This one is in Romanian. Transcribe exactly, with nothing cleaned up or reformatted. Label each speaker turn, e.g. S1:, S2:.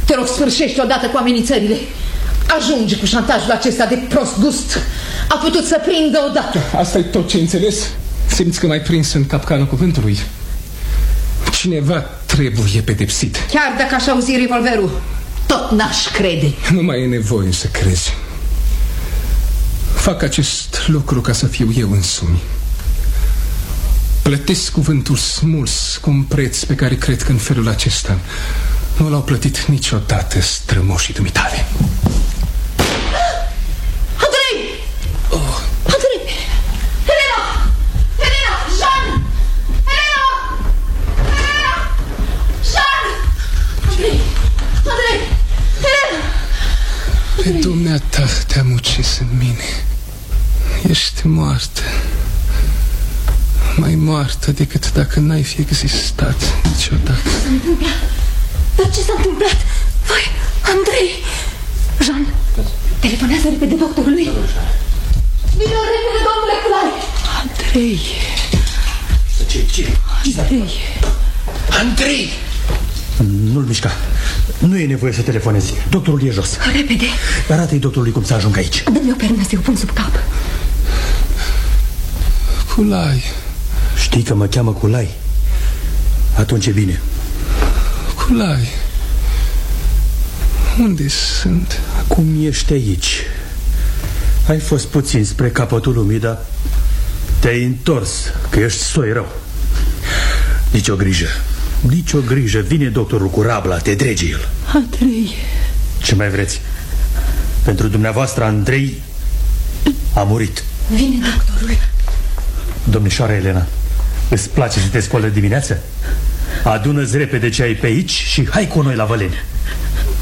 S1: Te rog, sfârșește odată cu amenințările. Ajunge cu șantajul acesta de prost gust. A putut să prindă odată.
S2: Asta e tot ce înțeles? Simți că m-ai prins în capcanul cuvântului? Cineva trebuie pedepsit.
S1: Chiar dacă aș auzi revolverul, tot n-aș crede.
S2: Nu mai e nevoie să crezi. Fac acest lucru ca să fiu eu însumi. Plătesc cuvântul smuls cu un preț pe care cred că în felul acesta nu l-au plătit niciodată strămoșii dumitale.
S1: Andrei!
S2: Oh.
S1: Andrei! Helena! Helena! Jean! Helena! Helena! Jean! Andrei! Andrei! Helena!
S2: Pe dumneata te-am ucis în mine. Ești moartă. Mai moartă decât dacă n-ai fi existat niciodată.
S1: Ce s-a întâmplat? Dar ce s-a întâmplat? Vai, Andrei! Jean, telefonează repede doctorului. Vino repede, domnule Clay. Andrei.
S3: Ce? Ce?
S1: Andrei.
S3: Andrei! Nu-l mișca. Nu e nevoie să telefonezi. Doctorul e jos.
S1: Repede.
S3: Arată-i doctorului cum să ajung aici.
S1: Dă-mi o pernă să-i o pun sub cap.
S2: Culai.
S3: Știi că mă cheamă Culai? Atunci e bine.
S2: Culai. Unde sunt?
S3: Acum ești aici. Ai fost puțin spre capătul lumii, dar te-ai întors, că ești soi rău. Nici o grijă. Nici o grijă. Vine doctorul cu rabla, te drege el.
S1: Andrei.
S3: Ce mai vreți? Pentru dumneavoastră Andrei a murit.
S1: Vine doctorul.
S3: Domnișoara Elena, îți place să te scoală dimineața? Adună-ți repede ce ai pe aici și hai cu noi la Văleni.